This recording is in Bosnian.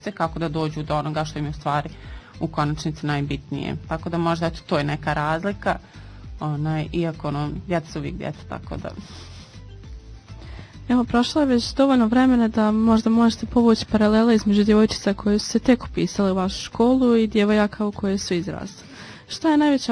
kako da dođu do onoga što im je u stvari u konačnici najbitnije. Tako da možda eto, to je neka razlika, iako djeca su uvijek djeca, tako da... Evo, prošlo je već dovoljno vremena da možda možete povući paralele između djevojčica koje su se tek upisale u vašu školu i djevojaka u koje su izrasle. Šta je najveća